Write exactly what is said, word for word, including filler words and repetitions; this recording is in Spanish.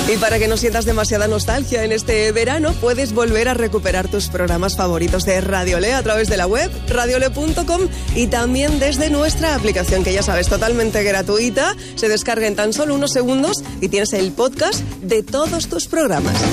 Y para que no sientas demasiada nostalgia en este verano, puedes volver a recuperar tus programas favoritos de Radiolé a través de la web radiolé punto com y también desde nuestra aplicación, que ya sabes, totalmente gratuita, se descarga en tan solo unos segundos y tienes el podcast de todos tus programas.